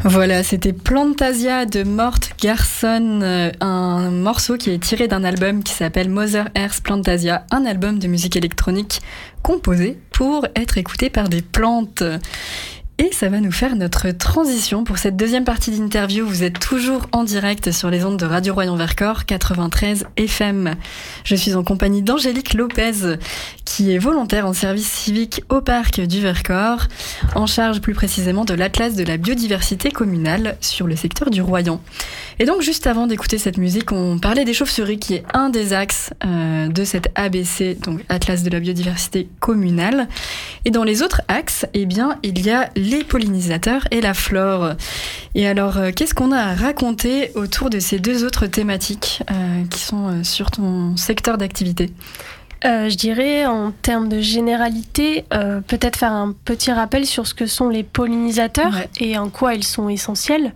Voilà, c'était Plantasia de Mort Garson, un morceau qui est tiré d'un album qui s'appelle Mother Earth Plantasia, un album de musique électronique composé pour être écouté par des plantes. Et ça va nous faire notre transition pour cette deuxième partie d'interview. Vous êtes toujours en direct sur les ondes de Radio Royan-Vercors 93 FM. Je suis en compagnie d'Angélique Lopez, qui est volontaire en service civique au parc du Vercors, en charge plus précisément de l'Atlas de la biodiversité communale sur le secteur du Royan. Et donc juste avant d'écouter cette musique, on parlait des chauves-souris, qui est un des axes de cette ABC, donc Atlas de la biodiversité communale. Et dans les autres axes, eh bien, il y a les pollinisateurs et la flore. Et alors, qu'est-ce qu'on a à raconter autour de ces deux autres thématiques qui sont sur ton secteur d'activité ? Je dirais, en termes de généralité, peut-être faire un petit rappel sur ce que sont les pollinisateurs et en quoi ils sont essentiels.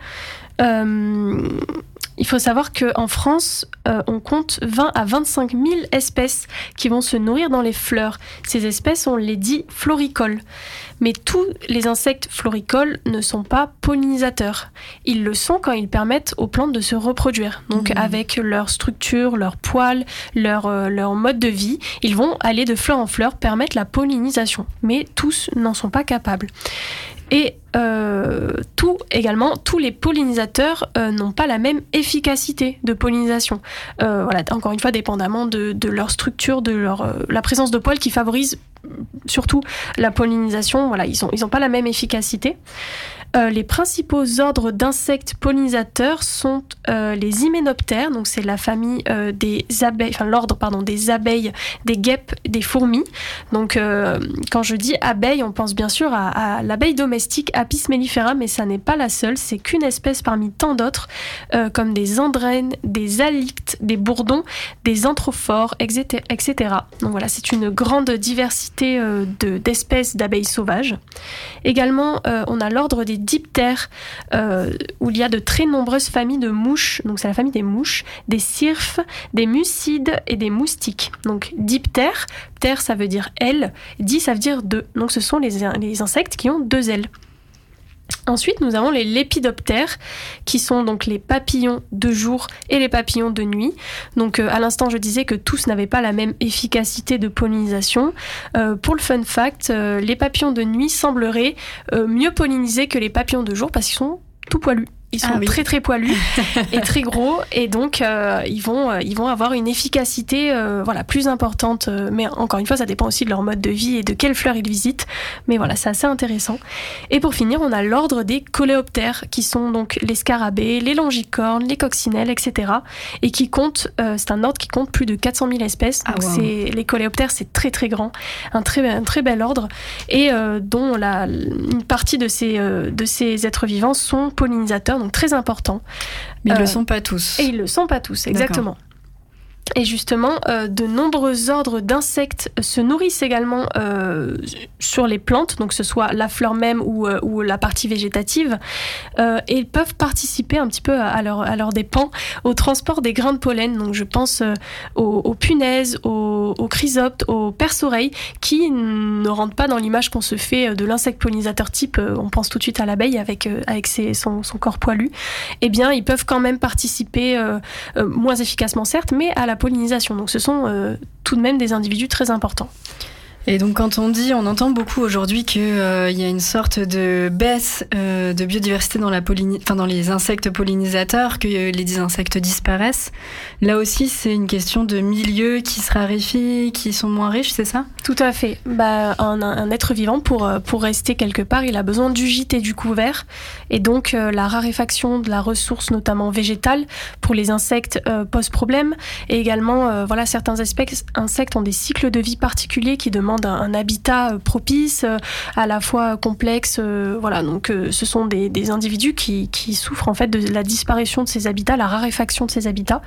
Il faut savoir qu'en France, on compte 20 à 25 000 espèces qui vont se nourrir dans les fleurs. Ces espèces, on les dit floricoles. Mais tous les insectes floricoles ne sont pas pollinisateurs. Ils le sont quand ils permettent aux plantes de se reproduire. Donc avec leur structure, leur poils, leur mode de vie, ils vont aller de fleur en fleur, permettre la pollinisation. Mais tous n'en sont pas capables. Et tous les pollinisateurs n'ont pas la même efficacité de pollinisation. Voilà, encore une fois, dépendamment de leur structure, de la présence de poils qui favorise surtout la pollinisation. Voilà, ils ont pas la même efficacité. Les principaux ordres d'insectes pollinisateurs sont les hyménoptères, donc c'est la famille des abeilles, enfin l'ordre des abeilles, des guêpes, des fourmis. Donc quand je dis abeille, on pense bien sûr à l'abeille domestique Apis mellifera, mais ça n'est pas la seule, c'est qu'une espèce parmi tant d'autres, comme des andrènes, des halictes, des bourdons, des anthrophores, etc. Donc voilà, c'est une grande diversité d'espèces d'abeilles sauvages. Également, on a l'ordre des diptères, où il y a de très nombreuses familles de mouches. Donc c'est la famille des mouches, des cirfes, des mucides et des moustiques. Donc diptères, ptère ça veut dire aile, di ça veut dire deux. Donc ce sont les insectes qui ont deux ailes. Ensuite, nous avons les lépidoptères, qui sont donc les papillons de jour et les papillons de nuit. Donc, à l'instant, je disais que tous n'avaient pas la même efficacité de pollinisation. Pour le fun fact, les papillons de nuit sembleraient mieux polliniser que les papillons de jour parce qu'ils sont tout poilus. Ils sont très très poilus et très gros, et donc ils vont avoir une efficacité plus importante. Mais encore une fois, ça dépend aussi de leur mode de vie et de quelles fleurs ils visitent. Mais voilà, c'est assez intéressant. Et pour finir, on a l'ordre des coléoptères, qui sont donc les scarabées, les longicornes, les coccinelles, etc. Et qui comptent, c'est un ordre qui compte plus de 400 000 espèces. Donc les coléoptères, c'est très très grand, un très bel ordre, et dont une partie de ces êtres vivants sont pollinisateurs, donc très important. Mais ils ne le sont pas tous. Et ils ne le sont pas tous, exactement. D'accord. Et justement, de nombreux ordres d'insectes se nourrissent également sur les plantes, donc que ce soit la fleur même ou la partie végétative, et ils peuvent participer un petit peu à leur dépens au transport des grains de pollen. Donc je pense aux punaises, aux chrysoptes, aux perce-oreilles, qui ne rentrent pas dans l'image qu'on se fait de l'insecte pollinisateur type, on pense tout de suite à l'abeille avec son corps poilu. Eh bien, ils peuvent quand même participer, moins efficacement certes, mais à la pollinisation. Donc ce sont tout de même des individus très importants. Et donc quand on entend beaucoup aujourd'hui qu'il y a une sorte de baisse de biodiversité dans les insectes pollinisateurs, que les insectes disparaissent. Là aussi, c'est une question de milieux qui se raréfient, qui sont moins riches, c'est ça ? Tout à fait. Un être vivant, pour rester quelque part, il a besoin du gîte et du couvert. Et donc la raréfaction de la ressource, notamment végétale, pour les insectes pose problème. Et également, certains insectes ont des cycles de vie particuliers qui demandent un habitat propice, à la fois complexe. Donc ce sont des individus qui souffrent en fait de la disparition de ces habitats, la raréfaction de ces habitats.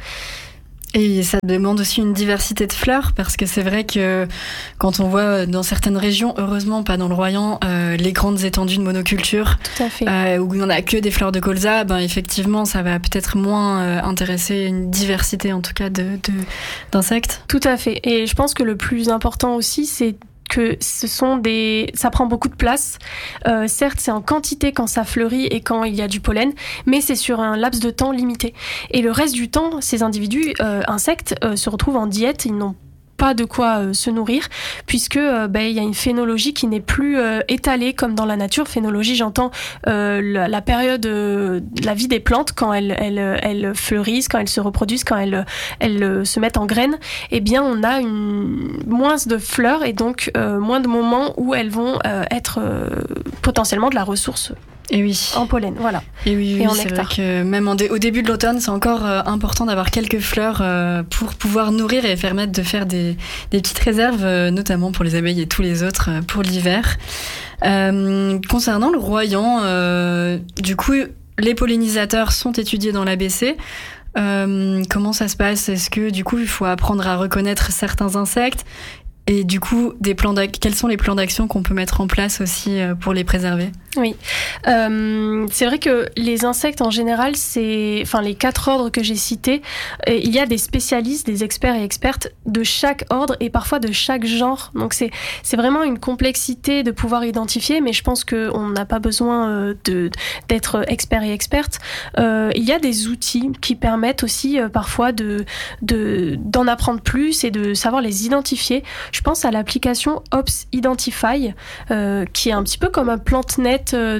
Et ça demande aussi une diversité de fleurs, parce que c'est vrai que quand on voit dans certaines régions, heureusement pas dans le Royan, les grandes étendues de monoculture, tout à fait. Où il n'y en a que des fleurs de colza, effectivement ça va peut-être moins intéresser une diversité en tout cas d'insectes. Tout à fait. Et je pense que le plus important aussi, c'est que ça prend beaucoup de place. Certes, c'est en quantité quand ça fleurit et quand il y a du pollen, mais c'est sur un laps de temps limité. Et le reste du temps, ces individus insectes se retrouvent en diète, ils n'ont pas de quoi se nourrir, puisque il y a une phénologie qui n'est plus étalée comme dans la nature. Phénologie, j'entends la période de la vie des plantes, quand elles fleurissent, quand elles se reproduisent, quand elles se mettent en graines. Eh bien, on a moins de fleurs et donc moins de moments où elles vont être potentiellement de la ressource. Et oui. En pollen, voilà. Et oui, et en c'est nectar. vrai que même au début de l'automne, c'est encore important d'avoir quelques fleurs pour pouvoir nourrir et permettre de faire des petites réserves, notamment pour les abeilles et tous les autres pour l'hiver. Concernant le royan, du coup, les pollinisateurs sont étudiés dans l'ABC. Comment ça se passe ? Est-ce que du coup, il faut apprendre à reconnaître certains insectes ? Et du coup, quels sont les plans d'action qu'on peut mettre en place aussi pour les préserver ? Oui, c'est vrai que les insectes en général, les 4 ordres que j'ai cités, il y a des spécialistes, des experts et expertes de chaque ordre et parfois de chaque genre. Donc c'est vraiment une complexité de pouvoir identifier, mais je pense qu'on n'a pas besoin d'être expert et experte. Il y a des outils qui permettent aussi parfois d'en apprendre plus et de savoir les identifier. Je pense à l'application Ops Identify, qui est un petit peu comme un PlanteNet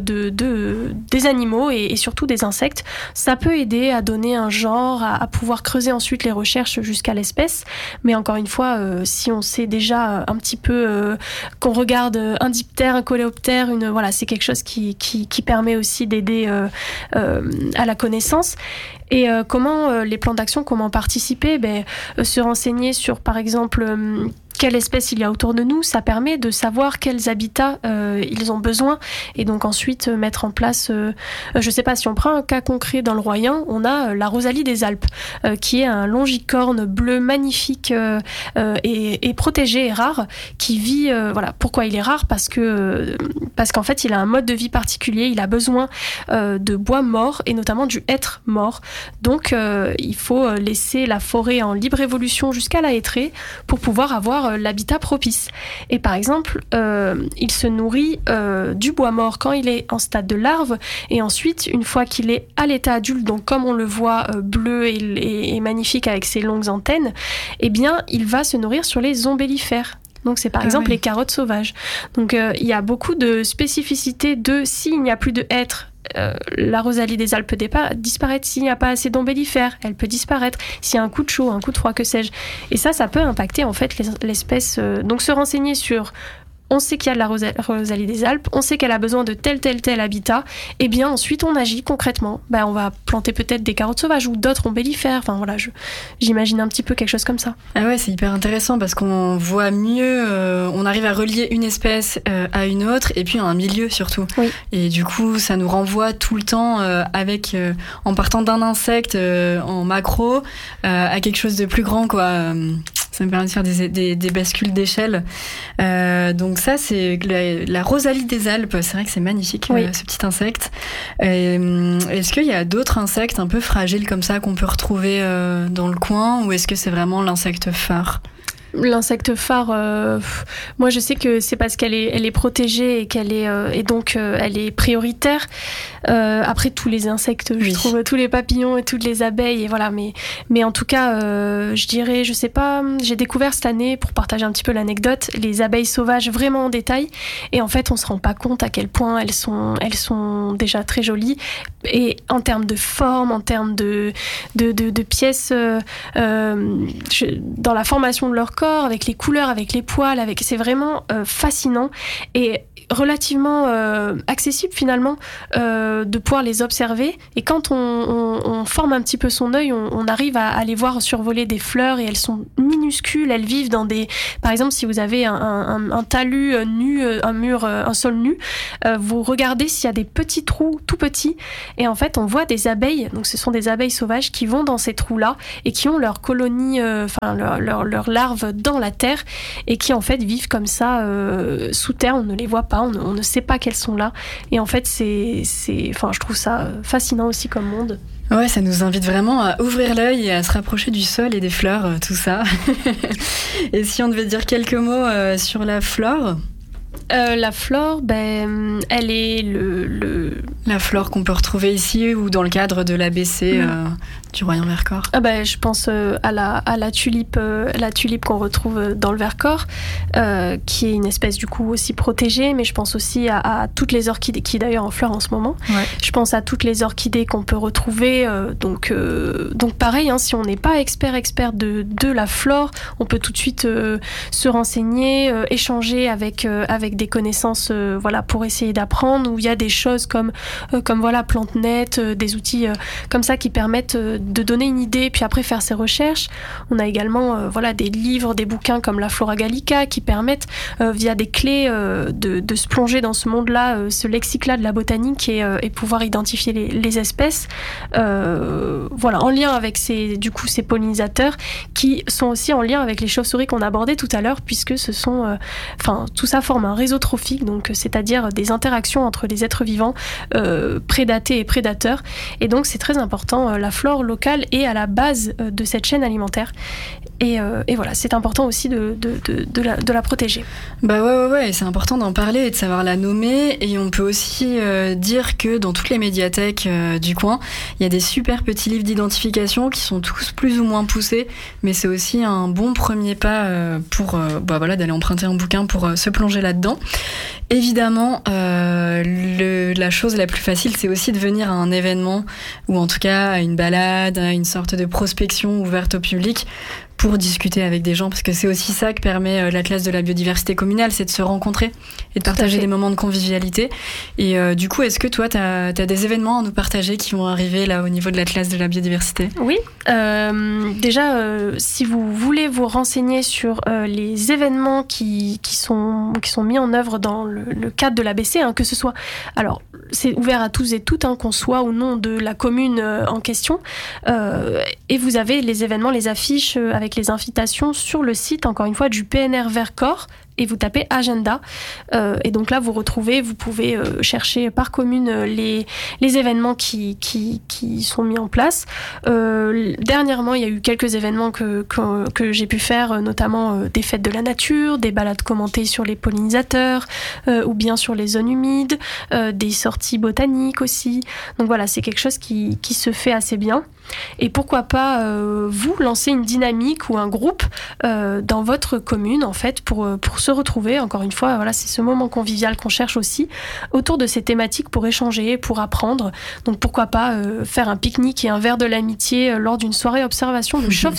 des animaux et surtout des insectes. Ça peut aider à donner un genre, à pouvoir creuser ensuite les recherches jusqu'à l'espèce. Mais encore une fois, si on sait déjà un petit peu qu'on regarde un diptère, un coléoptère, c'est quelque chose qui permet aussi d'aider à la connaissance. Et comment les plans d'action, comment participer ? Se renseigner sur, par exemple, quelle espèce il y a autour de nous, ça permet de savoir quels habitats ils ont besoin et donc ensuite mettre en place, je sais pas, si on prend un cas concret dans le Royan, on a la Rosalie des Alpes qui est un longicorne bleu magnifique et protégé et rare qui vit, pourquoi il est rare ? Parce qu'en fait il a un mode de vie particulier, il a besoin de bois mort et notamment du hêtre mort, donc il faut laisser la forêt en libre évolution jusqu'à la hêtrée pour pouvoir avoir l'habitat propice. Et par exemple, il se nourrit du bois mort quand il est en stade de larve, et ensuite, une fois qu'il est à l'état adulte, donc comme on le voit bleu et magnifique avec ses longues antennes, eh bien, il va se nourrir sur les ombellifères. Donc c'est par exemple les carottes sauvages. Donc il y a beaucoup de spécificités s'il n'y a plus de hêtre, la Rosalie des Alpes peut disparaître. S'il n'y a pas assez d'ombellifères, elle peut disparaître. S'il y a un coup de chaud, un coup de froid, que sais-je. Et ça peut impacter en fait l'espèce. Donc se renseigner sur... On sait qu'il y a de la Rosalie des Alpes, on sait qu'elle a besoin de tel habitat, et bien ensuite on agit concrètement. On va planter peut-être des carottes sauvages ou d'autres ombellifères, j'imagine un petit peu quelque chose comme ça. Ah ouais, c'est hyper intéressant parce qu'on voit mieux, on arrive à relier une espèce à une autre et puis à un milieu surtout. Oui. Et du coup ça nous renvoie tout le temps en partant d'un insecte en macro à quelque chose de plus grand, quoi. Ça me permet de faire des bascules d'échelle. Donc ça, c'est la Rosalie des Alpes. C'est vrai que c'est magnifique, ce petit insecte. Est-ce qu'il y a d'autres insectes un peu fragiles comme ça qu'on peut retrouver dans le coin, ou est-ce que c'est vraiment l'insecte phare ? L'insecte phare, moi je sais que c'est parce qu'elle est protégée et qu'elle est et donc elle est prioritaire. Après tous les insectes, je trouve, tous les papillons et toutes les abeilles, et voilà. Mais en tout cas, je dirais, je sais pas, j'ai découvert cette année, pour partager un petit peu l'anecdote, les abeilles sauvages vraiment en détail. Et en fait, on se rend pas compte à quel point elles sont déjà très jolies. Et en termes de forme, en termes de pièces, dans la formation de leur corps, avec les couleurs, avec les poils, c'est vraiment fascinant et relativement accessible finalement de pouvoir les observer. Et quand on forme un petit peu son œil, on arrive à les voir survoler des fleurs, et elles sont minuscules, elles vivent dans par exemple, si vous avez un talus nu, un sol nu, vous regardez s'il y a des petits trous tout petits, et en fait on voit des abeilles, donc ce sont des abeilles sauvages qui vont dans ces trous-là et qui ont leur colonie, leurs larves dans la terre, et qui en fait vivent comme ça sous terre, on ne les voit pas, là, on ne sait pas qu'elles sont là. Et en fait, je trouve ça fascinant aussi comme monde. Ouais, ça nous invite vraiment à ouvrir l'œil et à se rapprocher du sol et des fleurs, tout ça. Et si on devait dire quelques mots sur la flore? La flore, elle est La flore qu'on peut retrouver ici ou dans le cadre de l'ABC du Royan Vercors. Je pense à la tulipe qu'on retrouve dans le Vercors, qui est une espèce du coup aussi protégée, mais je pense aussi à toutes les orchidées, qui d'ailleurs en fleurs en ce moment. Ouais. Je pense à toutes les orchidées qu'on peut retrouver. Donc pareil, hein, si on n'est pas expert de la flore, on peut tout de suite se renseigner, échanger avec des connaissances pour essayer d'apprendre, où il y a des choses comme PlanteNet, des outils comme ça qui permettent de donner une idée puis après faire ses recherches. On a également des livres, des bouquins comme la Flora Gallica qui permettent via des clés de se plonger dans ce monde-là, ce lexique-là de la botanique et pouvoir identifier les espèces en lien avec ces pollinisateurs qui sont aussi en lien avec les chauves-souris qu'on abordait tout à l'heure, puisque ce sont tout ça forme un réseau trophique, donc c'est-à-dire des interactions entre les êtres vivants prédatés et prédateurs, et donc c'est très important. La flore locale est à la base de cette chaîne alimentaire, et voilà, c'est important aussi de la protéger. Ouais, c'est important d'en parler et de savoir la nommer, et on peut aussi dire que dans toutes les médiathèques du coin, il y a des super petits livres d'identification qui sont tous plus ou moins poussés, mais c'est aussi un bon premier pas pour d'aller emprunter un bouquin pour se plonger là-dedans. Évidemment, la chose la plus facile, c'est aussi de venir à un événement, ou en tout cas à une balade, à une sorte de prospection ouverte au public, pour discuter avec des gens, parce que c'est aussi ça que permet l'Atlas de la biodiversité communale, c'est de se rencontrer et de partager des moments de convivialité. Et du coup, est-ce que toi, t'as des événements à nous partager qui vont arriver là au niveau de l'Atlas de la biodiversité? Oui, déjà, si vous voulez vous renseigner sur les événements qui sont mis en œuvre dans le cadre de l'ABC, que ce soit... Alors, c'est ouvert à tous et toutes, qu'on soit ou non de la commune en question. Et vous avez les événements, les affiches avec les invitations sur le site, encore une fois, du PNR Vercors, et vous tapez agenda. Et donc là, vous pouvez chercher par commune les événements qui sont mis en place. Dernièrement, il y a eu quelques événements que j'ai pu faire, notamment des fêtes de la nature, des balades commentées sur les pollinisateurs, ou bien sur les zones humides, des sorties botaniques aussi. Donc voilà, c'est quelque chose qui se fait assez bien. Et pourquoi pas vous lancer une dynamique ou un groupe dans votre commune, en fait, pour se retrouver. Encore une fois, voilà, c'est ce moment convivial qu'on cherche aussi autour de ces thématiques, pour échanger, pour apprendre. Donc pourquoi pas faire un pique-nique et un verre de l'amitié lors d'une soirée observation de chauves-souris